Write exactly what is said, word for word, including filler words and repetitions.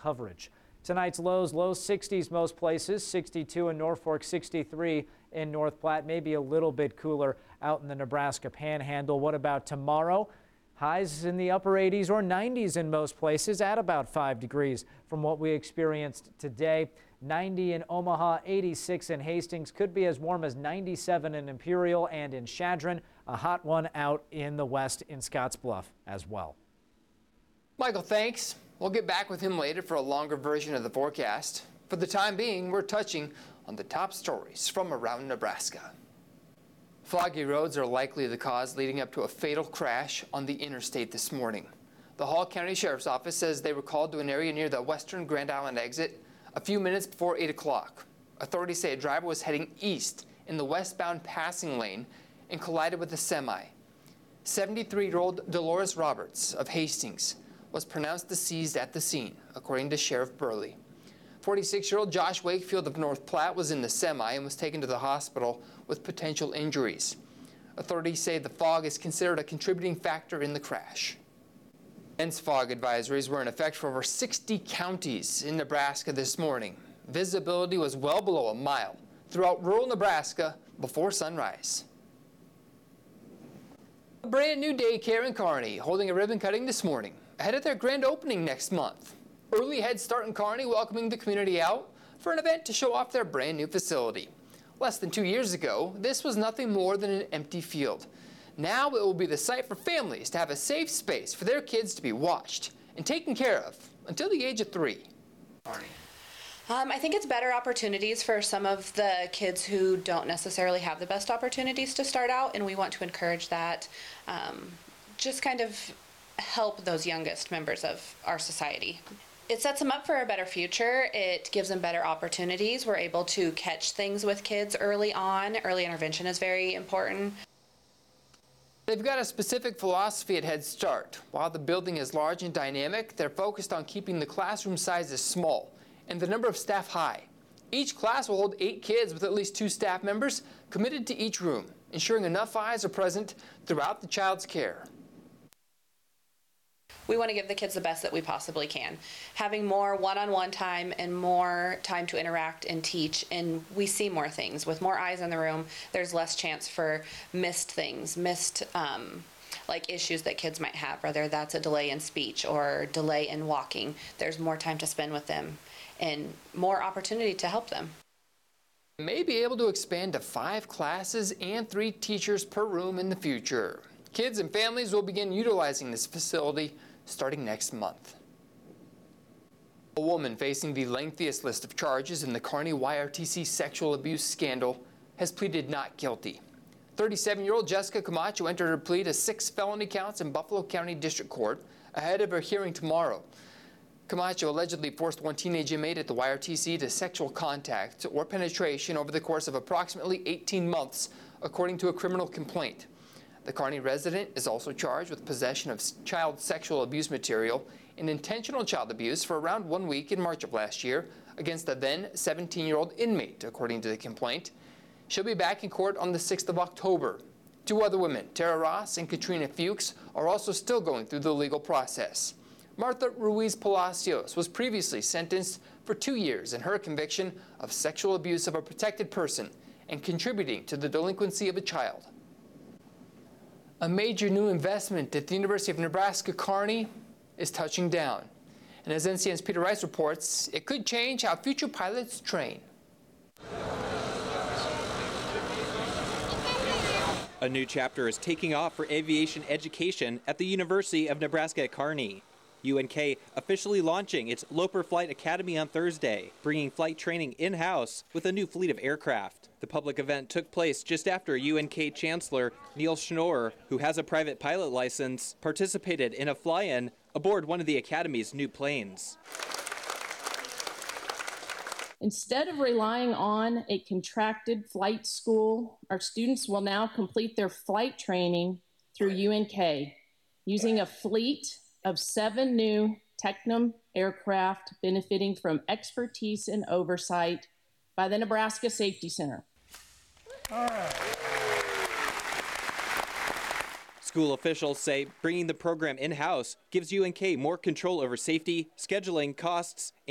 coverage. Tonight's lows, low sixties most places, sixty-two in Norfolk, sixty-three in North Platte, maybe a little bit cooler out in the Nebraska Panhandle. What about tomorrow? Highs in the upper eighties or nineties in most places at about five degrees from what we experienced today. ninety in Omaha, eighty-six in Hastings, could be as warm as ninety-seven in Imperial and in Chadron. A hot one out in the west in Scottsbluff as well. Michael, thanks. We'll get back with him later for a longer version of the forecast. For the time being, we're touching on the top stories from around Nebraska. Foggy roads are likely the cause leading up to a fatal crash on the interstate this morning. The Hall County Sheriff's Office says they were called to an area near the western Grand Island exit a few minutes before eight o'clock. Authorities say a driver was heading east in the westbound passing lane and collided with a semi. seventy-three-year-old Dolores Roberts of Hastings was pronounced deceased at the scene, according to Sheriff Burley. forty-six-year-old Josh Wakefield of North Platte was in the semi and was taken to the hospital with potential injuries. Authorities say the fog is considered a contributing factor in the crash. Dense fog advisories were in effect for over sixty counties in Nebraska this morning. Visibility was well below a mile throughout rural Nebraska before sunrise. A brand new daycare in Kearney holding a ribbon cutting this morning ahead of their grand opening next month. Early Head Start in Kearney welcoming the community out for an event to show off their brand new facility. Less than two years ago, this was nothing more than an empty field. Now it will be the site for families to have a safe space for their kids to be watched and taken care of until the age of three. Um, I think it's better opportunities for some of the kids who don't necessarily have the best opportunities to start out, and we want to encourage that. Um, just kind of help those youngest members of our society. It sets them up for a better future. It gives them better opportunities. We're able to catch things with kids early on. Early intervention is very important. They've got a specific philosophy at Head Start. While the building is large and dynamic, they're focused on keeping the classroom sizes small and the number of staff high. Each class will hold eight kids with at least two staff members committed to each room, ensuring enough eyes are present throughout the child's care. We want to give the kids the best that we possibly can. Having more one-on-one time and more time to interact and teach, and we see more things. With more eyes in the room, there's less chance for missed things, missed um, like issues that kids might have, whether that's a delay in speech or delay in walking. There's more time to spend with them and more opportunity to help them. May be able to expand to five classes and three teachers per room in the future. Kids and families will begin utilizing this facility starting next month. A woman facing the lengthiest list of charges in the Kearney Y R T C sexual abuse scandal has pleaded not guilty. thirty-seven-year-old Jessica Camacho entered her plea to six felony counts in Buffalo County District Court ahead of her hearing tomorrow. Camacho allegedly forced one teenage inmate at the Y R T C to sexual contact or penetration over the course of approximately eighteen months, according to a criminal complaint. The Kearney resident is also charged with possession of child sexual abuse material and intentional child abuse for around one week in March of last year against a then seventeen-year-old inmate, according to the complaint. She'll be back in court on the sixth of October. Two other women, Tara Ross and Katrina Fuchs, are also still going through the legal process. Martha Ruiz Palacios was previously sentenced for two years in her conviction of sexual abuse of a protected person and contributing to the delinquency of a child. A major new investment at the University of Nebraska-Kearney is touching down. And as N C N's Peter Rice reports, it could change how future pilots train. A new chapter is taking off for aviation education at the University of Nebraska at Kearney. U N K officially launching its Loper Flight Academy on Thursday, bringing flight training in-house with a new fleet of aircraft. The public event took place just after U N K Chancellor Neil Schnorr, who has a private pilot license, participated in a fly-in aboard one of the Academy's new planes. Instead of relying on a contracted flight school, our students will now complete their flight training through U N K using a fleet of seven new Tecnam aircraft benefiting from expertise and oversight by the Nebraska Safety Center. All right. School officials say bringing the program in-house gives U N K more control over safety, scheduling, costs,